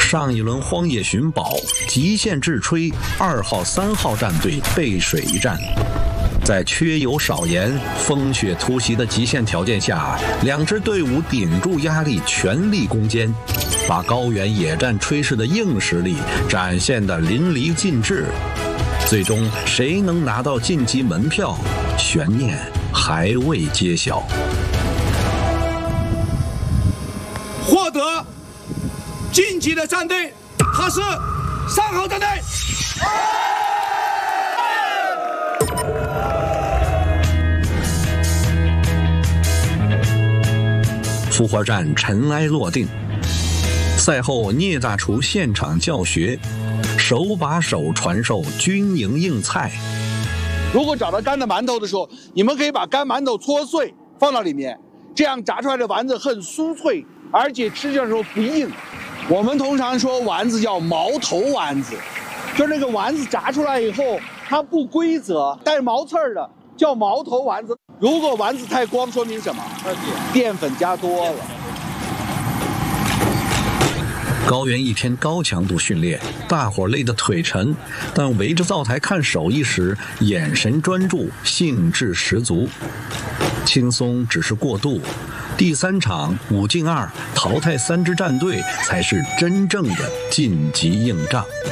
上一轮荒野寻宝，极限制吹2号、3号战队背水一战。在缺油少盐、风雪突袭的极限条件下，两支队伍顶住压力，全力攻坚，把高原野战炊事的硬实力展现得淋漓尽致。最终谁能拿到晋级门票，悬念还未揭晓。 获得晋级的战队，他是3号战队。 复活战尘埃落定，赛后聂大厨现场教学，手把手传授军营硬菜。 如果找到干的馒头的时候，你们可以把干馒头搓碎放到里面，这样炸出来的丸子很酥脆，而且吃的时候不硬。我们通常说丸子叫毛头丸子，就是那个丸子炸出来以后它不规则，带毛刺儿的叫毛头丸子。如果丸子太光，说明什么？淀粉加多了。 高原一天高强度训练，大伙累得腿沉，但围着灶台看手艺时，眼神专注，兴致十足。轻松只是过渡，第3场5进2淘汰3支战队才是真正的晋级硬仗。